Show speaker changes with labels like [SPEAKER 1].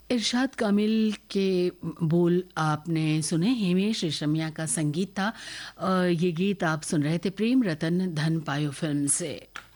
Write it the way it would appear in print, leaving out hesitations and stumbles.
[SPEAKER 1] इरशाद कामिल के बोल आपने सुने, हिमेश रेशमिया का संगीत था। ये गीत आप सुन रहे थे प्रेम रतन धन पायो फिल्म से।